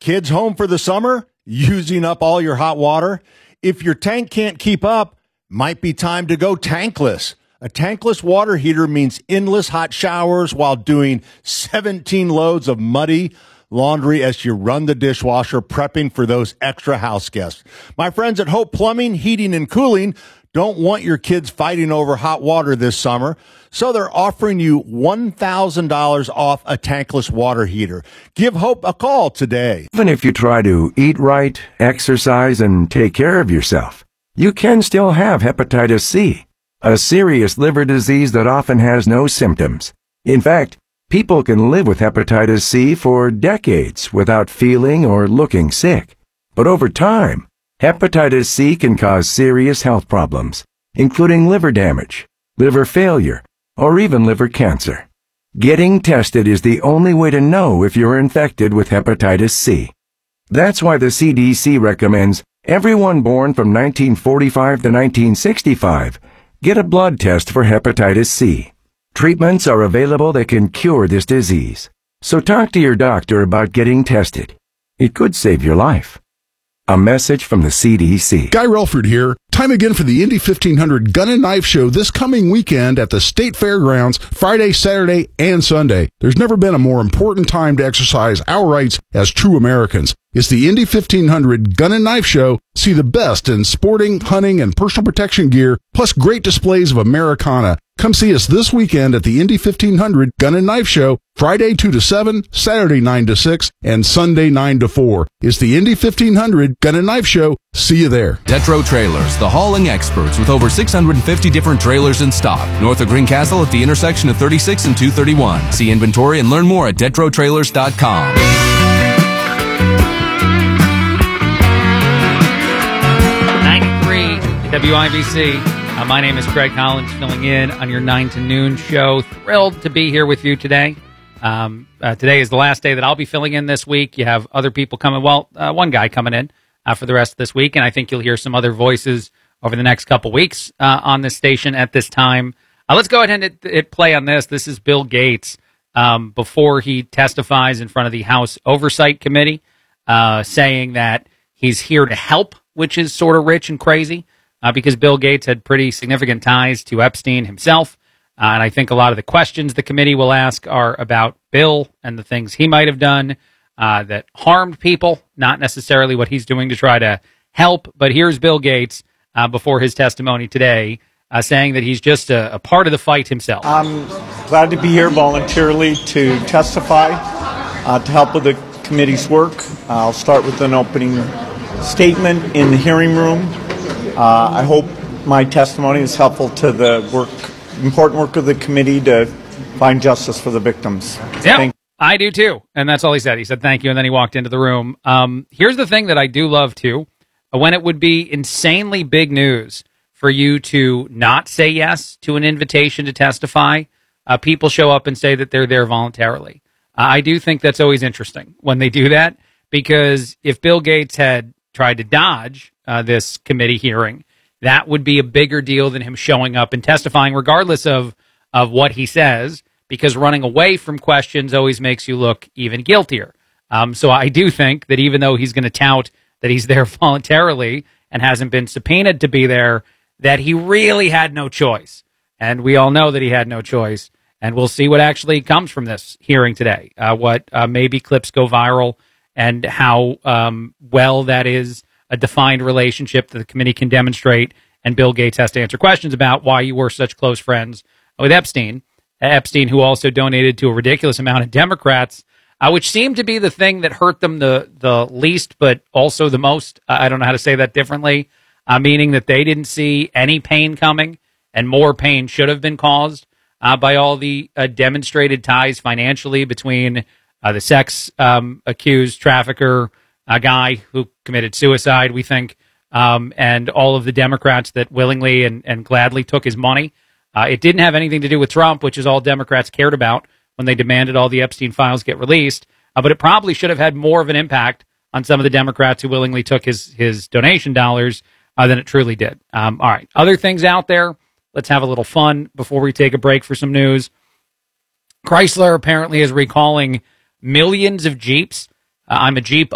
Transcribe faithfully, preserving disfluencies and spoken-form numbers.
kids home for the summer? Using up all your hot water? If your tank can't keep up, might be time to go tankless. A tankless water heater means endless hot showers while doing seventeen loads of muddy laundry as you run the dishwasher, prepping for those extra house guests. My friends at Hope Plumbing, Heating, and Cooling don't want your kids fighting over hot water this summer, so they're offering you one thousand dollars off a tankless water heater. Give Hope a call today. Even if you try to eat right, exercise, and take care of yourself, you can still have hepatitis C, a serious liver disease that often has no symptoms. In fact, people can live with hepatitis C for decades without feeling or looking sick. But over time, hepatitis C can cause serious health problems, including liver damage, liver failure, or even liver cancer. Getting tested is the only way to know if you're infected with hepatitis C. That's why the C D C recommends everyone born from nineteen forty-five to nineteen sixty-five get a blood test for hepatitis C. Treatments are available that can cure this disease. So talk to your doctor about getting tested. It could save your life. A message from the C D C. Guy Relford here. Time again for the Indy fifteen hundred Gun and Knife Show this coming weekend at the State Fairgrounds, Friday, Saturday, and Sunday. There's never been a more important time to exercise our rights as true Americans. It's the Indy fifteen hundred Gun and Knife Show. See the best in sporting, hunting, and personal protection gear, plus great displays of Americana. Come see us this weekend at the Indy fifteen hundred Gun and Knife Show, Friday two to seven, Saturday nine to six, and Sunday nine to four. It's the Indy fifteen hundred Gun and Knife Show. See you there. Detro Trailers, the hauling experts with over six hundred fifty different trailers in stock. North of Greencastle at the intersection of thirty-six and two thirty-one. See inventory and learn more at detro trailers dot com. ninety-three W I B C. Uh, my name is Craig Collins, filling in on your nine to noon show. Thrilled to be here with you today. Um, uh, today is the last day that I'll be filling in this week. You have other people coming. Well, uh, one guy coming in uh, for the rest of this week, and I think you'll hear some other voices over the next couple weeks uh, on this station at this time. Uh, let's go ahead and hit, hit play on this. This is Bill Gates um, before he testifies in front of the House Oversight Committee, uh, saying that he's here to help, which is sort of rich and crazy. Uh, because Bill Gates had pretty significant ties to Epstein himself. Uh, and I think a lot of the questions the committee will ask are about Bill and the things he might have done uh, that harmed people, not necessarily what he's doing to try to help. But here's Bill Gates uh, before his testimony today uh, saying that he's just a, a part of the fight himself. I'm glad to be here voluntarily to testify, uh, to help with the committee's work. I'll start with an opening statement in the hearing room. Uh, I hope my testimony is helpful to the work, important work of the committee to find justice for the victims. Yeah, I do too. And that's all he said. He said thank you, and then he walked into the room. Um, here's the thing that I do love too. When it would be insanely big news for you to not say yes to an invitation to testify, uh, people show up and say that they're there voluntarily. Uh, I do think that's always interesting when they do that, because if Bill Gates had tried to dodge uh, this committee hearing, that would be a bigger deal than him showing up and testifying, regardless of, of what he says, because running away from questions always makes you look even guiltier. Um, so I do think that even though he's going to tout that he's there voluntarily and hasn't been subpoenaed to be there, that he really had no choice. And we all know that he had no choice. And we'll see what actually comes from this hearing today, uh, what uh, maybe clips go viral, and how um, well that is a defined relationship that the committee can demonstrate, and Bill Gates has to answer questions about why you were such close friends with Epstein. Epstein, who also donated to a ridiculous amount of Democrats, uh, which seemed to be the thing that hurt them the, the least, but also the most. Uh, I don't know how to say that differently, uh, meaning that they didn't see any pain coming, and more pain should have been caused uh, by all the uh, demonstrated ties financially between uh, the sex um, accused trafficker, a guy who committed suicide, we think, um, and all of the Democrats that willingly and, and gladly took his money. Uh, it didn't have anything to do with Trump, which is all Democrats cared about when they demanded all the Epstein files get released. Uh, but it probably should have had more of an impact on some of the Democrats who willingly took his, his donation dollars uh, than it truly did. Um, all right, other things out there. Let's have a little fun before we take a break for some news. Chrysler apparently is recalling millions of Jeeps. Uh, I'm a Jeep